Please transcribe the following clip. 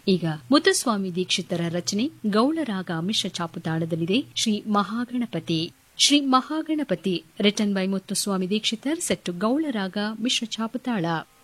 ಈಗ ಮುತ್ತುಸ್ವಾಮಿ ದೀಕ್ಷಿತರ ರಚನೆ ಗೌಳರಾಗ ಮಿಶ್ರ ಚಾಪುತಾಳದಲ್ಲಿದೆ Shri Mahaganapati. Shri Mahaganapati written by Muthuswamy Dikshitar, set to ಗೌಳರಾಗ Mishra ಚಾಪುತಾಳ.